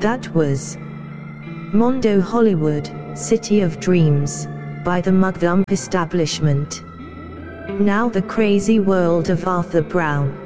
That was Mondo Hollywood, City of Dreams, by the Mugdump Establishment. Now the crazy world of Arthur Brown.